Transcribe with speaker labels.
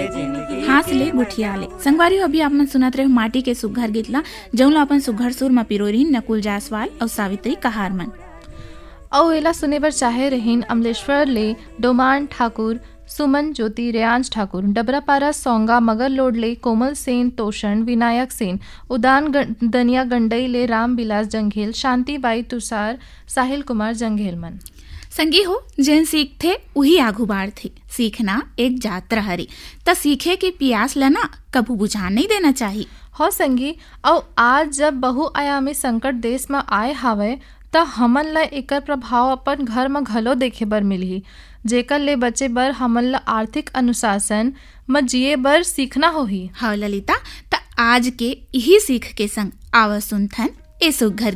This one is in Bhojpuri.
Speaker 1: हास ले गुठिया ले। संगवारी अभी आप मन सुनत रहे माटी के सुघर गीत ला जौला अपन सुघर सुर में पिरोरी नकुल जायसवाल और सावित्री कहार मन।
Speaker 2: और एला सुने बर चाहे रहीन अमलेश्वर ले डोमान ठाकुर, सुमन ज्योति, रेयांश ठाकुर, डबरापारा सोंगा मगर लोड ले कोमल सेन तोषण, विनायक सेन, उदान दनिया गंडई ले राम बिलास जंघेल, शांति बाई तुषार, साहिल कुमार जंघेल मन।
Speaker 1: संगी हो जैन सीखथे वही आगू बाढ़ थे। सीखना एक यात्रा हरी त सीखे के पियास लना कभू बुझा नहीं देना चाहिए।
Speaker 2: हो संगी, और आज जब बहुआयामी संकट देश में आए हावे त हमन ला एकर प्रभाव अपन घर में घलो देखे बर मिलही, जेकर ले बचे बर हमन ला आर्थिक अनुशासन में जिए बर सीखना होही।
Speaker 1: हाँ ललिता, त आज के यही सीख के संग आवा सुनथन ए सुघर